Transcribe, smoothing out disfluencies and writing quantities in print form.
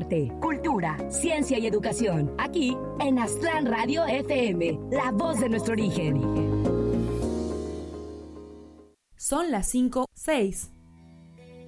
arte, cultura, ciencia y educación. Aquí en Aztlán Radio FM, la voz de nuestro origen. Son las 5:06.